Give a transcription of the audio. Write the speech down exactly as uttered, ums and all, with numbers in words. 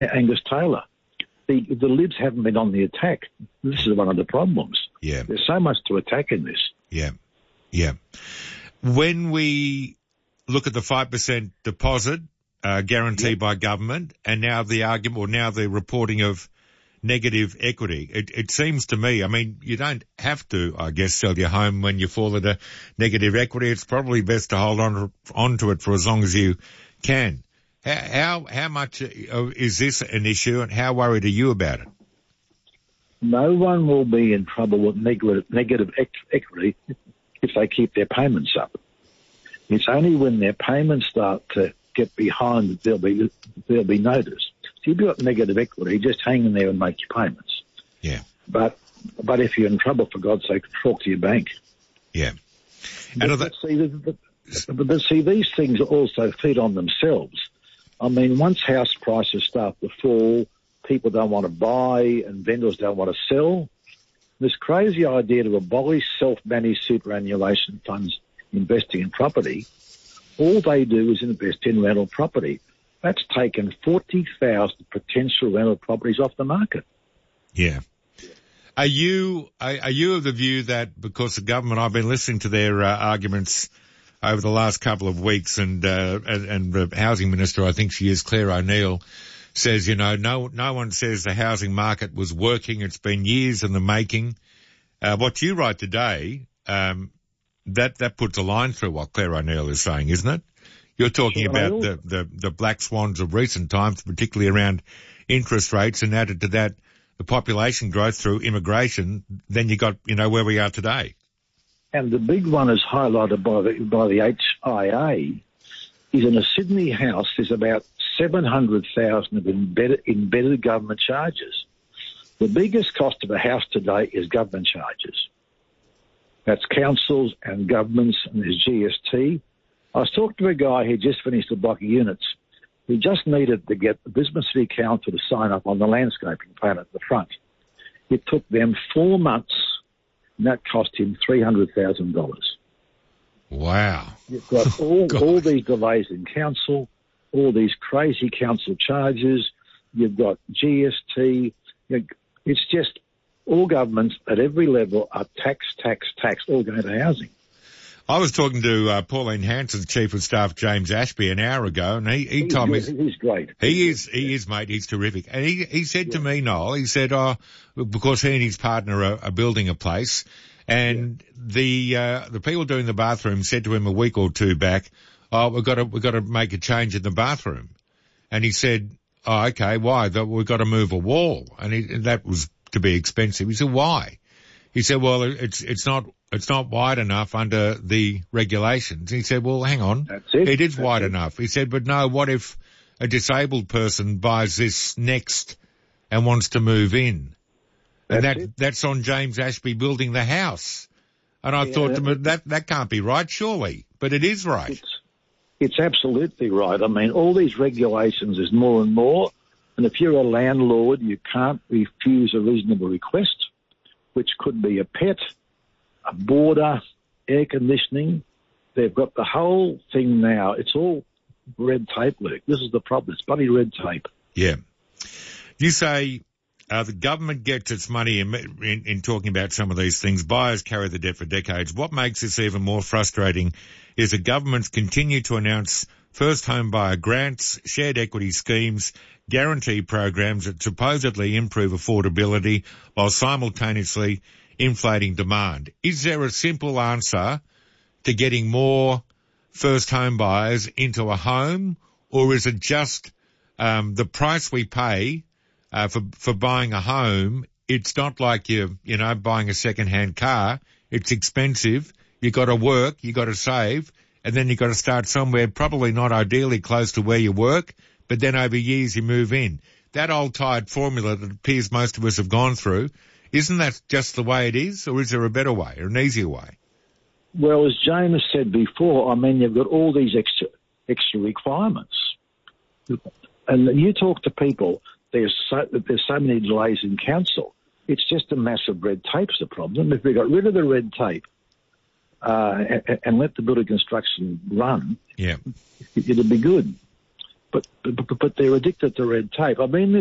Angus Taylor. The, the Libs haven't been on the attack. This is one of the problems. Yeah. There's so much to attack in this. Yeah, yeah. When we look at the five percent deposit uh, guaranteed yeah. by government, and now the argument, or now the reporting of negative equity, it, it seems to me, I mean, you don't have to, I guess, sell your home when you fall into negative equity. It's probably best to hold on, on to it for as long as you can. How, how, how much is this an issue, and how worried are you about it? No one will be in trouble with negative, negative equity if they keep their payments up. It's only when their payments start to get behind that there'll be, there'll be notice. So if you've got negative equity, just hang in there and make your payments. Yeah. But, but if you're in trouble, for God's sake, talk to your bank. Yeah. But, and but, see, but, but, but see, these things also feed on themselves. I mean, once house prices start to fall, people don't want to buy and vendors don't want to sell. This crazy idea to abolish self-managed superannuation funds investing in property, all they do is invest in rental property. That's taken forty thousand potential rental properties off the market. Yeah. Are you, are, are you of the view that because the government, I've been listening to their uh, arguments over the last couple of weeks, and, uh, and, and the housing minister, I think she is, Claire O'Neill, says, you know, no, no one says the housing market was working. It's been years in the making. Uh, what you write today, um, that, that puts a line through what Claire O'Neill is saying, isn't it? You're talking Sure, about the, the, the black swans of recent times, particularly around interest rates, and added to that the population growth through immigration. Then you got, you know, where we are today. And the big one is highlighted by the, by the H I A, is in a Sydney house, there's about seven hundred thousand of embedded, embedded government charges. The biggest cost of a house today is government charges. That's councils and governments, and there's G S T. I was talking to a guy who just finished a block of units. He just needed to get the Brisbane City Council to sign up on the landscaping plan at the front. It took them four months, and that cost him three hundred thousand dollars. Wow. You've got all, all these delays in council, all these crazy council charges. You've got G S T. It's just all governments at every level are tax, tax, tax, all going to housing. I was talking to uh, Pauline Hanson's Chief of Staff, James Ashby, an hour ago, and he, he he's told good. me... He's great. He is, he is, mate. He's terrific. And he, he said yeah. to me, Noel, he said, oh, because he and his partner are, are building a place, and yeah. the uh, the people doing the bathroom said to him a week or two back, oh, we've got to, we've got to make a change in the bathroom. And he said, oh, okay, why? We've got to move a wall. And, he, and that was to be expensive. He said, why? He said, well, it's, it's not, it's not wide enough under the regulations. He said, well, hang on. That's it. It is That's wide it. enough. He said, but no, what if a disabled person buys this next and wants to move in? And That's that, it. that's on James Ashby building the house. And I Yeah, thought to me, that, that can't be right, surely. But it is right. It's, it's absolutely right. I mean, all these regulations is more and more. And if you're a landlord, you can't refuse a reasonable request, which could be a pet, a boarder, air conditioning. They've got the whole thing now. It's all red tape, Luke. This is the problem. It's bloody red tape. Yeah. You say uh, the government gets its money in, in, in talking about some of these things. Buyers carry the debt for decades. What makes this even more frustrating is that governments continue to announce first home buyer grants, shared equity schemes, guarantee programs that supposedly improve affordability while simultaneously inflating demand. Is there a simple answer to getting more first home buyers into a home, or is it just um, the price we pay uh, for for buying a home? It's not like you you know buying a second-hand car. It's expensive. You got to work. You got to save, and then you got to start somewhere, probably not ideally close to where you work, but then over years you move in. That old tired formula that appears most of us have gone through. Isn't that just the way it is, or is there a better way, or an easier way? Well, as James said before, I mean, you've got all these extra extra requirements. And you talk to people, there's so, there's so many delays in council. It's just a massive red tape's the problem. If we got rid of the red tape uh, and, and let the building construction run, yeah, it, it'd be good. but, but but they're addicted to red tape. I mean